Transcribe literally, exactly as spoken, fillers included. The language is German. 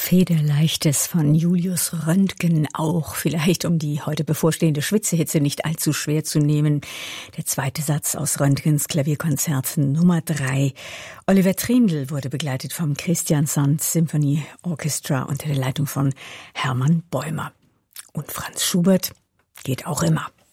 Federleichtes von Julius Röntgen, auch vielleicht um die heute bevorstehende Schwitzehitze nicht allzu schwer zu nehmen. Der zweite Satz aus Röntgens Klavierkonzert Nummer drei. Oliver Trindl wurde begleitet vom Christian Sand Symphony Orchestra unter der Leitung von Hermann Bäumer. Und Franz Schubert geht auch immer.